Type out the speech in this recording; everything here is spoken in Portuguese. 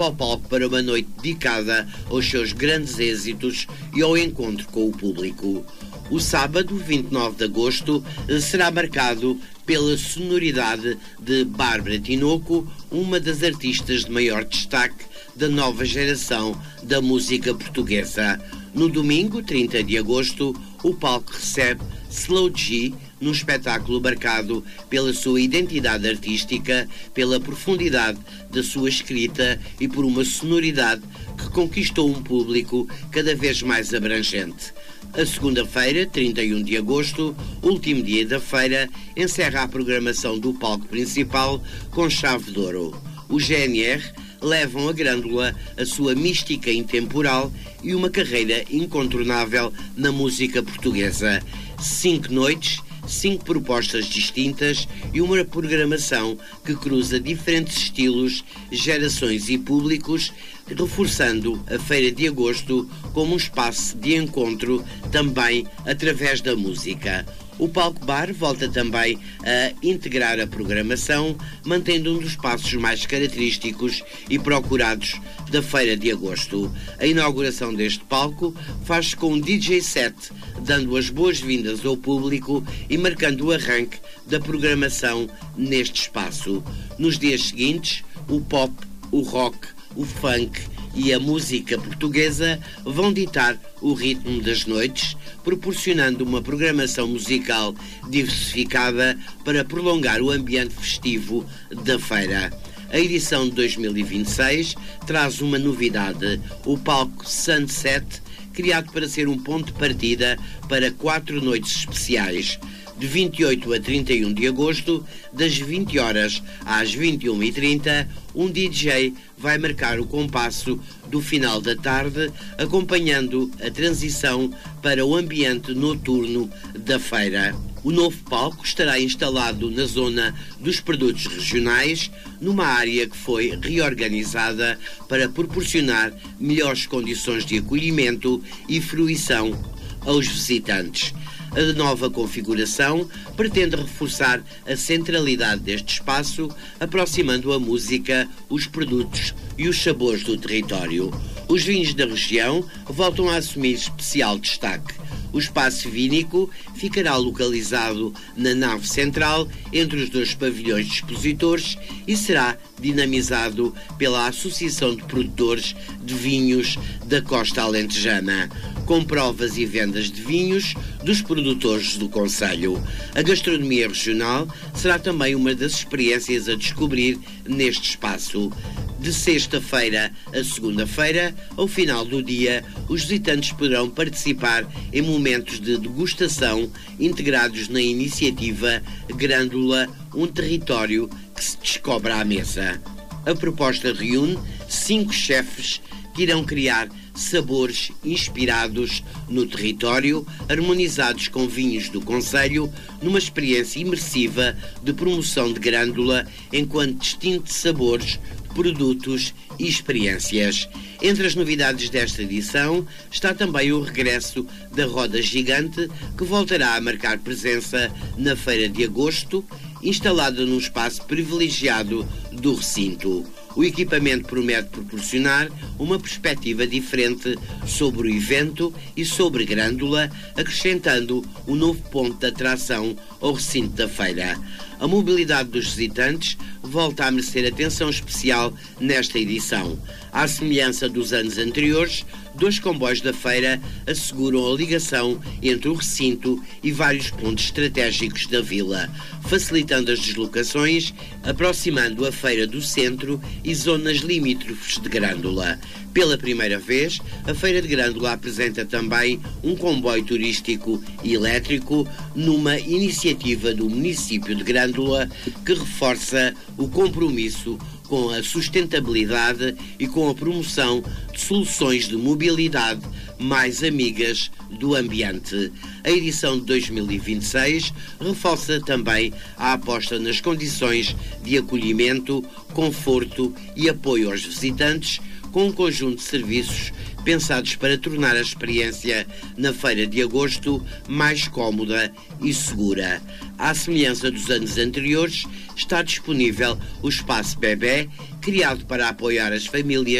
ao palco para uma noite dedicada aos seus grandes êxitos e ao encontro com o público. O sábado, 29 de agosto, será marcado pela sonoridade de Bárbara Tinoco, uma das artistas de maior destaque da nova geração da música portuguesa. No domingo, 30 de agosto, o palco recebe Slow G, num espetáculo marcado pela sua identidade artística, pela profundidade da sua escrita e por uma sonoridade que conquistou um público cada vez mais abrangente. A segunda-feira, 31 de agosto, último dia da feira, encerra a programação do palco principal com chave de ouro. Os GNR levam a Grândola a sua mística intemporal e uma carreira incontornável na música portuguesa. 5 noites, 5 propostas distintas e uma programação que cruza diferentes estilos, gerações e públicos, reforçando a Feira de Agosto como um espaço de encontro também através da música. O Palco Bar volta também a integrar a programação, mantendo um dos espaços mais característicos e procurados da Feira de Agosto. A inauguração deste palco faz-se com um DJ set, dando as boas-vindas ao público e marcando o arranque da programação neste espaço. Nos dias seguintes, o pop, o rock, o funk e a música portuguesa vão ditar o ritmo das noites, proporcionando uma programação musical diversificada para prolongar o ambiente festivo da feira. A edição de 2026 traz uma novidade, o palco Sunset, criado para ser um ponto de partida para 4 noites especiais. De 28 a 31 de agosto, das 20 horas às 21h30, um DJ vai marcar o compasso do final da tarde, acompanhando a transição para o ambiente noturno da feira. O novo palco estará instalado na zona dos produtos regionais, numa área que foi reorganizada para proporcionar melhores condições de acolhimento e fruição aos visitantes. A nova configuração pretende reforçar a centralidade deste espaço, aproximando a música, os produtos e os sabores do território. Os vinhos da região voltam a assumir especial destaque. O espaço vínico ficará localizado na nave central, entre os 2 pavilhões de expositores, e será dinamizado pela Associação de Produtores de Vinhos da Costa Alentejana, com provas e vendas de vinhos dos produtores do concelho. A gastronomia regional será também uma das experiências a descobrir neste espaço. De sexta-feira a segunda-feira, ao final do dia, os visitantes poderão participar em momentos de degustação integrados na iniciativa Grândola, um território que se descobre à mesa. A proposta reúne 5 chefes que irão criar sabores inspirados no território, harmonizados com vinhos do concelho, numa experiência imersiva de promoção de Grândola enquanto distintos sabores, produtos e experiências. Entre as novidades desta edição está também o regresso da Roda Gigante, que voltará a marcar presença na Feira de Agosto, instalada num espaço privilegiado do recinto. O equipamento promete proporcionar uma perspectiva diferente sobre o evento e sobre Grândola, acrescentando um novo ponto de atração ao recinto da feira. A mobilidade dos visitantes volta a merecer atenção especial nesta edição. À semelhança dos anos anteriores, 2 comboios da feira asseguram a ligação entre o recinto e vários pontos estratégicos da vila, facilitando as deslocações, aproximando a feira do centro e zonas limítrofes de Grândola. Pela primeira vez, a Feira de Grândola apresenta também um comboio turístico elétrico numa iniciativa do município de Grândola que reforça o compromisso com a sustentabilidade e com a promoção de soluções de mobilidade mais amigas do ambiente. A edição de 2026 reforça também a aposta nas condições de acolhimento, conforto e apoio aos visitantes, com um conjunto de serviços pensados para tornar a experiência na Feira de Agosto mais cómoda e segura. À semelhança dos anos anteriores, está disponível o Espaço Bebé, criado para apoiar as famílias